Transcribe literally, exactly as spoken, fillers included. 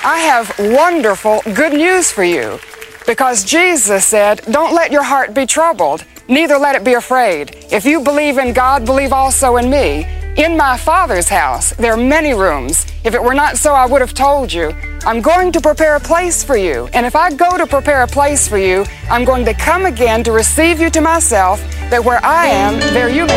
I have wonderful good news for you, because Jesus said, don't let your heart be troubled, neither let it be afraid. If you believe in God, believe also in me. In my Father's house, there are many rooms. If it were not so, I would have told you. I'm going to prepare a place for you. And if I go to prepare a place for you, I'm going to come again to receive you to myself, that where I am, there you may